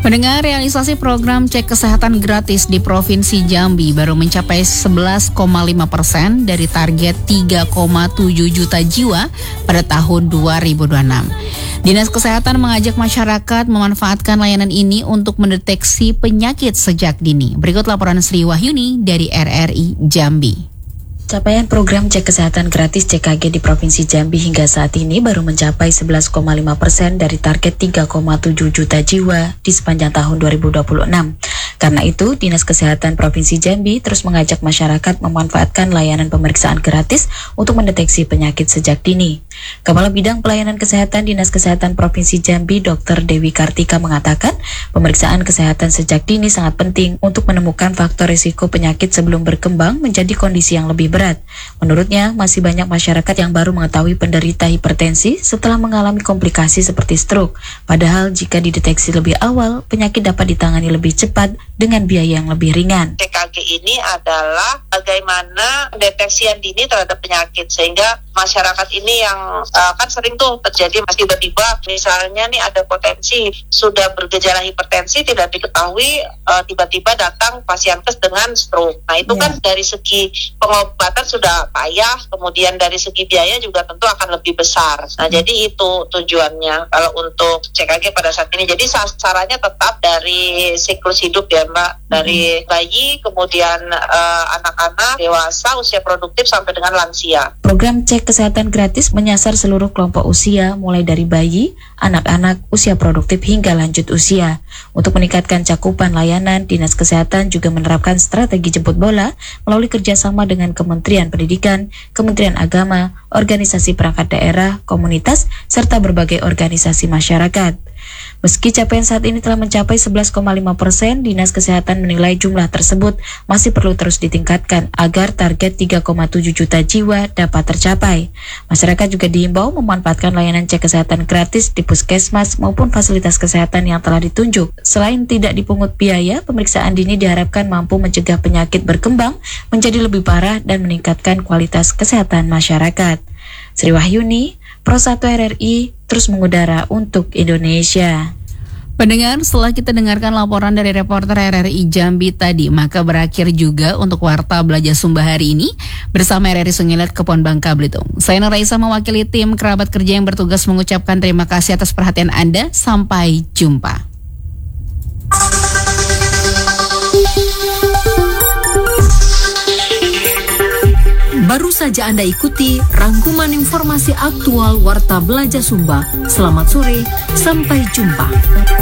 Pendengar, realisasi program cek kesehatan gratis di Provinsi Jambi baru mencapai 11,5% dari target 3,7 juta jiwa pada tahun 2026. Dinas Kesehatan mengajak masyarakat memanfaatkan layanan ini untuk mendeteksi penyakit sejak dini. Berikut laporan Sri Wahyuni dari RRI Jambi. Capaian program cek kesehatan gratis CKG di Provinsi Jambi hingga saat ini baru mencapai 11,5% dari target 3,7 juta jiwa di sepanjang tahun 2026. Karena itu, Dinas Kesehatan Provinsi Jambi terus mengajak masyarakat memanfaatkan layanan pemeriksaan gratis untuk mendeteksi penyakit sejak dini. Kepala Bidang Pelayanan Kesehatan Dinas Kesehatan Provinsi Jambi, Dr. Dewi Kartika mengatakan, pemeriksaan kesehatan sejak dini sangat penting untuk menemukan faktor risiko penyakit sebelum berkembang menjadi kondisi yang lebih berat. Menurutnya, masih banyak masyarakat yang baru mengetahui penderita hipertensi setelah mengalami komplikasi seperti stroke. Padahal jika dideteksi lebih awal, penyakit dapat ditangani lebih cepat dengan biaya yang lebih ringan. CKG ini adalah bagaimana deteksian dini terhadap penyakit, sehingga masyarakat ini yang kan sering tuh terjadi tiba-tiba misalnya nih ada potensi sudah bergejala hipertensi tidak diketahui, tiba-tiba datang pasienkes dengan stroke. Nah itu kan dari segi pengobatan sudah payah, kemudian dari segi biaya juga tentu akan lebih besar. Nah jadi itu tujuannya kalau untuk CKG pada saat ini. Jadi sasarannya tetap dari siklus hidup ya Mbak, dari bayi, kemudian anak-anak, dewasa, usia produktif sampai dengan lansia. Program cek kesehatan gratis menyasar seluruh kelompok usia, mulai dari bayi, anak-anak, usia produktif hingga lanjut usia. Untuk meningkatkan cakupan layanan, Dinas Kesehatan juga menerapkan strategi jemput bola melalui kerjasama dengan Kementerian Pendidikan, Kementerian Agama, organisasi perangkat daerah, komunitas, serta berbagai organisasi masyarakat. Meski capaian saat ini telah mencapai 11,5%, Dinas Kesehatan menilai jumlah tersebut masih perlu terus ditingkatkan agar target 3,7 juta jiwa dapat tercapai. Masyarakat juga diimbau memanfaatkan layanan cek kesehatan gratis di puskesmas maupun fasilitas kesehatan yang telah ditunjuk. Selain tidak dipungut biaya, pemeriksaan dini diharapkan mampu mencegah penyakit berkembang menjadi lebih parah dan meningkatkan kualitas kesehatan masyarakat. Sri Wahyuni, Pro 1 RRI, terus mengudara untuk Indonesia. Pendengar, setelah kita dengarkan laporan dari reporter RRI Jambi tadi, maka berakhir juga untuk Warta Belajar Sumba hari ini bersama RRI Sungilet Kepon Bangka Belitung. Saya Nur Raisa mewakili tim kerabat kerja yang bertugas mengucapkan terima kasih atas perhatian Anda. Sampai jumpa. Baru saja Anda ikuti rangkuman informasi aktual Warta Belajar Sumba. Selamat sore, sampai jumpa.